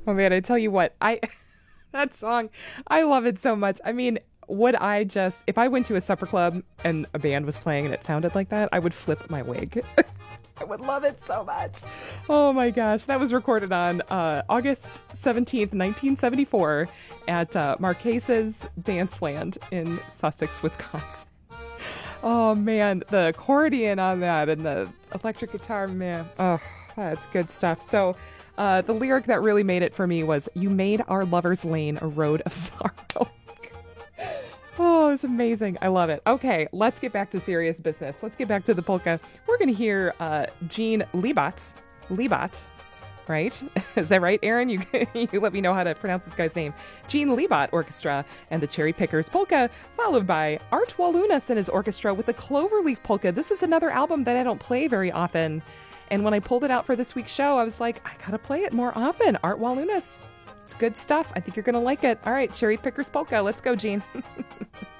Oh man, I tell you what, I that song, I love it so much. I mean, would I just if I went to a supper club and a band was playing and it sounded like that, I would flip my wig. I would love it so much. Oh my gosh, that was recorded on August 17th, 1974 at Marquesas Danceland in Sussex, Wisconsin. Oh man, the accordion on that and the electric guitar, man. Oh, that's good stuff. So, the lyric that really made it for me was, "You made our lover's lane a road of sorrow." Oh, it's amazing. I love it. Okay, let's get back to serious business. Let's get back to the polka. We're going to hear Gene Libat, right? Is that right, Aaron? You, you let me know how to pronounce this guy's name. Gene Libat Orchestra and the Cherry Pickers Polka, followed by Art Walunas and his orchestra with the Cloverleaf Polka. This is another album that I don't play very often. And when I pulled it out for this week's show, I was like, I got to play it more often. Art Walunas. It's good stuff. I think you're going to like it. All right, Cherry Pickers Polka. Let's go, Gene.